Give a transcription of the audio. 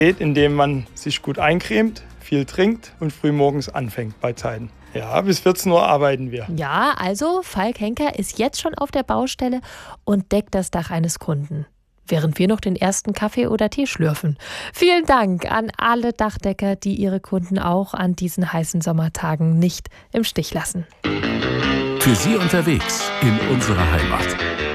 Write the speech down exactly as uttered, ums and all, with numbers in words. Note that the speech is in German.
Geht, indem man sich gut eincremt, viel trinkt und früh morgens anfängt bei Zeiten. Ja, bis vierzehn Uhr arbeiten wir. Ja, also Falk Henker ist jetzt schon auf der Baustelle und deckt das Dach eines Kunden, während wir noch den ersten Kaffee oder Tee schlürfen. Vielen Dank an alle Dachdecker, die ihre Kunden auch an diesen heißen Sommertagen nicht im Stich lassen. Für Sie unterwegs in unserer Heimat.